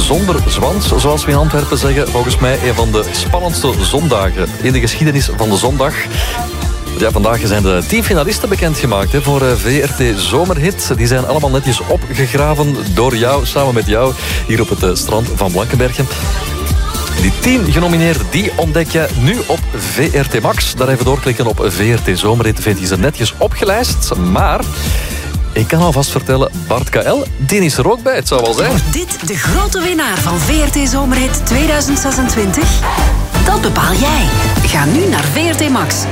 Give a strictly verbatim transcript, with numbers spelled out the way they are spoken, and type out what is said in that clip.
zonder zwans, zoals we in Antwerpen zeggen. Volgens mij een van de spannendste zondagen in de geschiedenis van de zondag. Ja, vandaag zijn de tien finalisten bekendgemaakt hè, voor V R T Zomerhit. Die zijn allemaal netjes opgegraven door jou, samen met jou, hier op het strand van Blankenbergen. Die tien genomineerden, die ontdek je nu op V R T Max. Daar even doorklikken op V R T Zomerhit, vind je ze netjes opgelijst. Maar ik kan alvast vertellen, Bart K L, die is er ook bij, het zou wel zijn. Wordt dit de grote winnaar van V R T Zomerhit tweeduizend zesentwintig? Dat bepaal jij. Ga nu naar V R T Max.